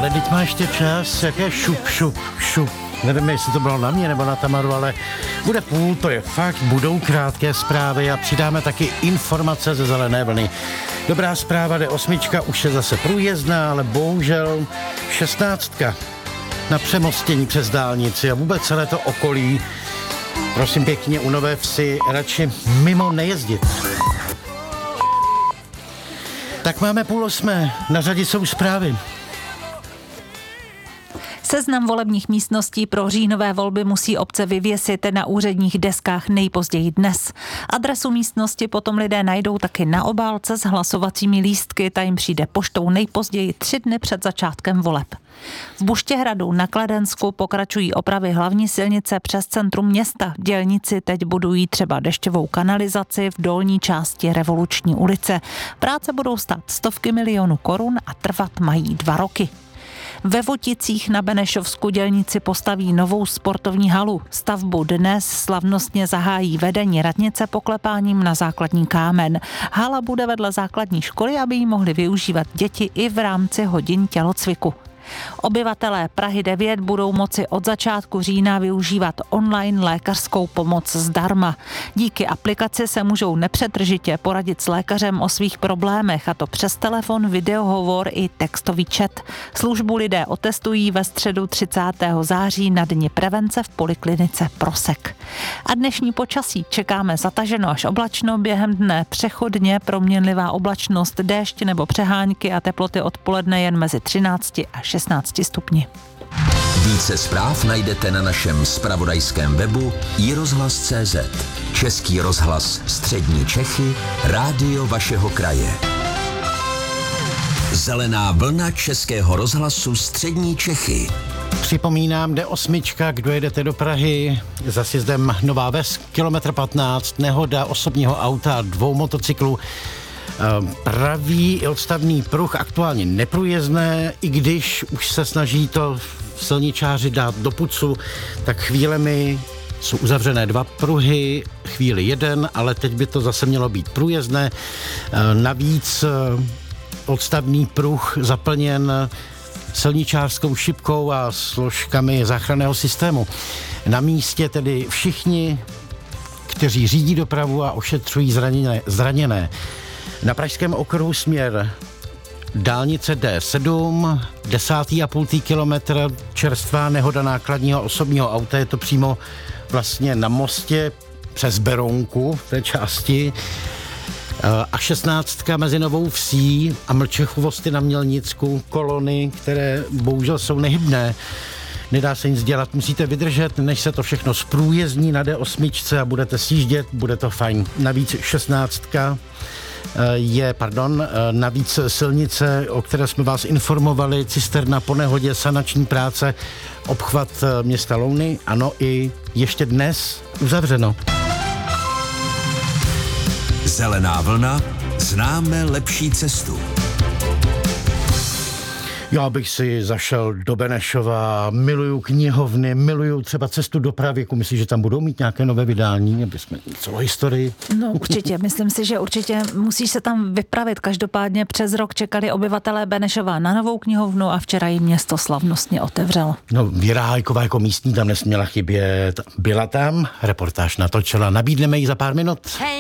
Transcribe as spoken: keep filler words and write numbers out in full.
Ale teď má ještě čas, jaké šup, šup, šup. Nevím, jestli to bylo na mě nebo na Tamaru, ale bude půl, to je fakt, budou krátké zprávy a přidáme taky informace ze Zelené vlny. Dobrá zpráva, D osm už je zase průjezdná, ale bohužel šestnáctka na přemostění přes dálnici a vůbec celé to okolí. Prosím pěkně, u Nové Vsi radši mimo nejezdit. Tak máme půl osmé, na řadě jsou zprávy. Seznam volebních místností pro říjnové volby musí obce vyvěsit na úředních deskách nejpozději dnes. Adresu místnosti potom lidé najdou taky na obálce s hlasovacími lístky, ta jim přijde poštou nejpozději tři dny před začátkem voleb. V Buštěhradu na Kladensku pokračují opravy hlavní silnice přes centrum města. Dělníci teď budují třeba dešťovou kanalizaci v dolní části Revoluční ulice. Práce budou stát stovky milionů korun a trvat mají dva roky. Ve Voticích na Benešovsku dělníci postaví novou sportovní halu. Stavbu dnes slavnostně zahájí vedení radnice poklepáním na základní kámen. Hala bude vedle základní školy, aby ji mohly využívat děti i v rámci hodin tělocviku. Obyvatelé Prahy devět budou moci od začátku října využívat online lékařskou pomoc zdarma. Díky aplikaci se můžou nepřetržitě poradit s lékařem o svých problémech, a to přes telefon, videohovor i textový chat. Službu lidé otestují ve středu třicátého září na Dni prevence v poliklinice Prosek. A dnešní počasí čekáme zataženo až oblačno, během dne přechodně proměnlivá oblačnost, déšť nebo přehánky a teploty odpoledne jen mezi třinácti a šestnácti stupni. Více zpráv najdete na našem zpravodajském webu i rozhlas tečka cé zet. Český rozhlas Střední Čechy, rádio vašeho kraje. Zelená vlna Českého rozhlasu Střední Čechy. Připomínám, D osm, kdo jedete do Prahy, za sjezdem Nová Ves, kilometr patnáct, nehoda osobního auta a dvou motocyklů. Pravý i odstavný pruh aktuálně neprůjezdné, i když už se snaží to silničáři dát do pucu, tak chvílemi jsou uzavřené dva pruhy, chvíli jeden, ale teď by to zase mělo být průjezdné. Navíc odstavný pruh zaplněn silničářskou šipkou a složkami záchranného systému. Na místě tedy všichni, kteří řídí dopravu a ošetřují zraněné. zraněné. Na pražském okruhu směr dálnice D sedm, desátý a půltý kilometr, čerstvá nehoda nákladního osobního auta, je to přímo vlastně na mostě přes Berounku v té části, a šestnáctka mezi Novou Vsí a Mlčechuvosty na Mělnicku, kolony, které bohužel jsou nehybné. Nedá se nic dělat, musíte vydržet, než se to všechno zprůjezdní na D osm a budete sjíždět, bude to fajn. Navíc šestnáctka je, pardon, navíc silnice, o které jsme vás informovali, cisterna po nehodě, sanační práce, obchvat města Louny, ano, i ještě dnes uzavřeno. Zelená vlna, známe lepší cestu. Já bych si zašel do Benešova, miluju knihovny, miluju třeba cestu do Pravěku. Myslíš, že tam budou mít nějaké nové vydání, aby jsme celou historii? No určitě, myslím si, že určitě musíš se tam vypravit. Každopádně přes rok čekali obyvatelé Benešova na novou knihovnu a včera jí město slavnostně otevřelo. No, Věra Hajková jako místní tam nesměla chybět. Byla tam, reportáž natočila, nabídneme jí za pár minut. Hey.